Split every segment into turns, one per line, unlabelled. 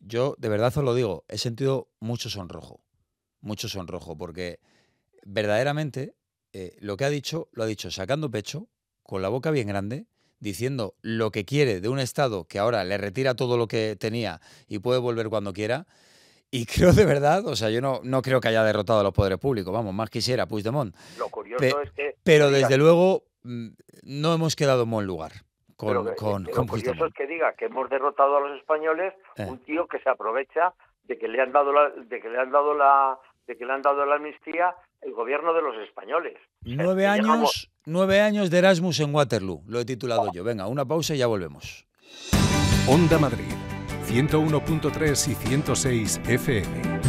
yo de verdad os lo digo, he sentido mucho sonrojo, porque verdaderamente lo que ha dicho, lo ha dicho sacando pecho, con la boca bien grande, diciendo lo que quiere de un Estado que ahora le retira todo lo que tenía y puede volver cuando quiera. Y creo de verdad, o sea, yo no creo que haya derrotado a los poderes públicos, vamos, más quisiera Puigdemont.
Lo curioso es que
Pero
diga,
desde luego no hemos quedado en buen lugar
pero
con
lo curioso es
Puigdemont.
que diga que hemos derrotado a los españoles,
Eh.
un tío que se aprovecha de que le han dado la amnistía el gobierno de los españoles. O sea, es que llegamos.
9 años de Erasmus en Waterloo, lo he titulado yo. Venga, una pausa y ya volvemos.
Onda Madrid, 101.3 y 106 FM.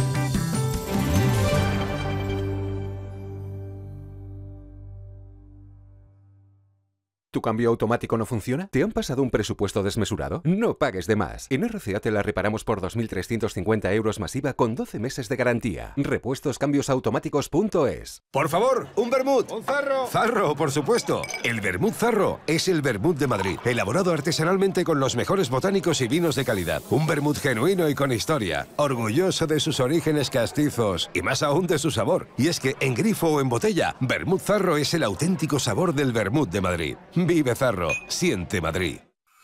¿Tu cambio automático no funciona? ¿Te han pasado un presupuesto desmesurado? No pagues de más. En RCA te la reparamos por 2.350 euros masiva con 12 meses de garantía. Repuestoscambiosautomáticos.es.
Por favor, un vermut.
¡Un zarro!
Zarro, por supuesto. El vermut Zarro es el vermut de Madrid, elaborado artesanalmente con los mejores botánicos y vinos de calidad. Un vermut genuino y con historia, orgulloso de sus orígenes castizos y más aún de su sabor. Y es que en grifo o en botella, vermut Zarro es el auténtico sabor del vermut de Madrid. Vive Zarro, siente Madrid.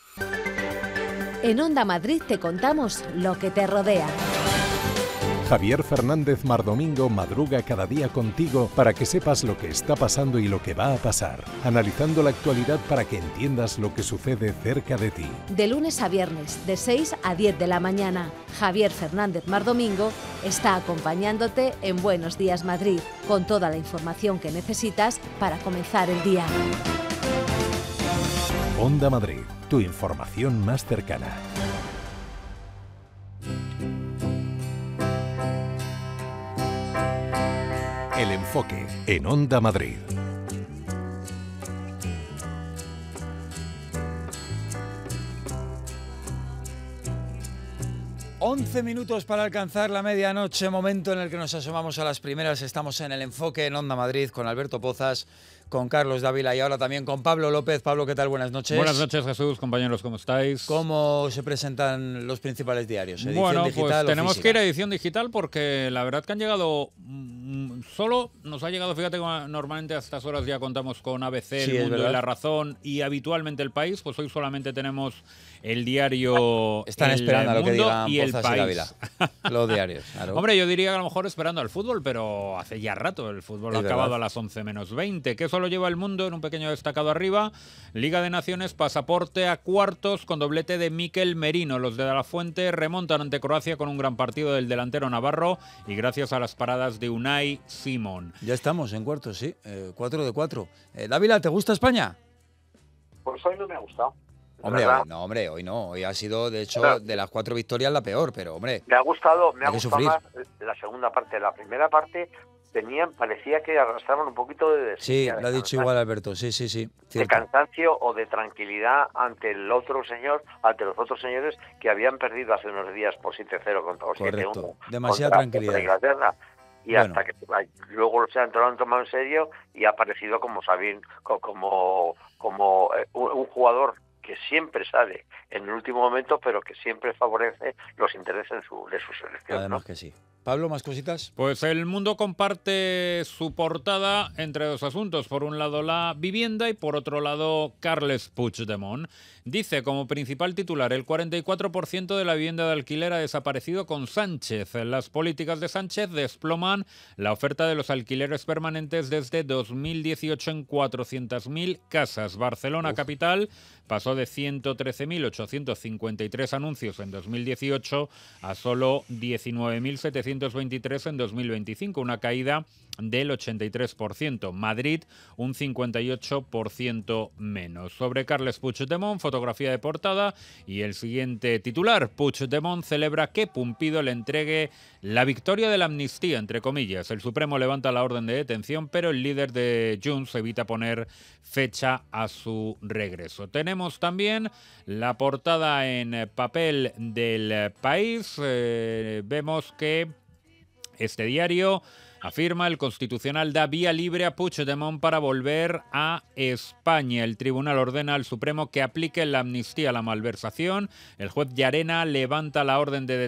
En Onda Madrid te contamos lo que te rodea.
Javier Fernández Mardomingo madruga cada día contigo para que sepas lo que está pasando y lo que va a pasar, analizando la actualidad para que entiendas lo que sucede cerca de ti.
De lunes a viernes, de 6 a 10 de la mañana, Javier Fernández Mardomingo está acompañándote en Buenos Días Madrid, con toda la información que necesitas para comenzar el día.
Onda Madrid, tu información más cercana. El enfoque en Onda Madrid.
Once minutos para alcanzar la medianoche, momento en el que nos asomamos a las primeras. Estamos en el enfoque en Onda Madrid con Alberto Pozas, con Carlos Dávila y ahora también con Pablo López. Pablo, ¿qué tal? Buenas noches.
Buenas noches, Jesús, compañeros, ¿cómo estáis?
¿Cómo se presentan los principales diarios? ¿Edición
bueno,
digital
pues
o
tenemos
física?
que ir a edición digital porque la verdad que han llegado, solo nos ha llegado, fíjate, normalmente a estas horas ya contamos con ABC,
Sí,
El
es
Mundo y
verdad.
La Razón y habitualmente El País, pues hoy solamente tenemos el diario
Están
El
esperando a lo que
Mundo
digan
y El
Pozas y
País.
Dávila. Los diarios, claro.
Hombre, yo diría que a lo mejor esperando al fútbol, pero hace ya rato. El fútbol ha
Es
acabado
verdad.
a las 11 menos 20. ¿Qué solo lleva El Mundo? En un pequeño destacado arriba. Liga de Naciones, pasaporte a cuartos con doblete de Mikel Merino. Los de La Fuente remontan ante Croacia con un gran partido del delantero navarro y gracias a las paradas de Unai Simón.
Ya estamos en cuartos, sí. 4 de 4. Dávila, ¿te gusta España?
Pues hoy no me ha gustado.
Hombre,
¿verdad?
hoy no. Hoy ha sido, de hecho,
Claro.
de las 4 victorias la peor, pero hombre.
Me ha gustado
Hay que sufrir.
más la segunda parte. La primera parte parecía que arrastraban un poquito de
Sí,
desidia,
lo ha dicho igual Alberto. Sí.
de
Cierto.
cansancio o de tranquilidad ante el otro señor, ante los otros señores que habían perdido hace unos días por 7-0 contra o 7-1
Correcto. Demasiada tranquilidad.
contra Inglaterra. Y
Bueno.
hasta que luego se han tomado en serio y ha aparecido como un jugador que siempre sale en el último momento, pero que siempre favorece los intereses de su selección.
Además
¿no?
que sí. Pablo, ¿más cositas?
Pues El Mundo comparte su portada entre dos asuntos. Por un lado la vivienda y por otro lado Carles Puigdemont. Dice como principal titular: el 44% de la vivienda de alquiler ha desaparecido con Sánchez. Las políticas de Sánchez desploman la oferta de los alquileres permanentes desde 2018 en 400.000 casas. Barcelona capital pasó de 113.853 anuncios en 2018 a solo 19.723 en 2025, una caída del 83%. Madrid, un 58% menos. Sobre Carles Puigdemont, fotografía de portada y el siguiente titular: Puigdemont celebra que Pumpido le entregue la victoria de la amnistía, entre comillas. El Supremo levanta la orden de detención, pero el líder de Junts evita poner fecha a su regreso. Tenemos también la portada en papel del País. Vemos que este diario afirma: el Constitucional da vía libre a Puigdemont para volver a España. El Tribunal ordena al Supremo que aplique la amnistía a la malversación. El juez Llarena levanta la orden de